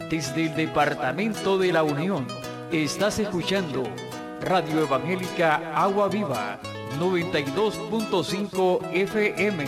desde el Departamento de la Unión. Estás escuchando Radio Evangélica Agua Viva, 92.5 FM.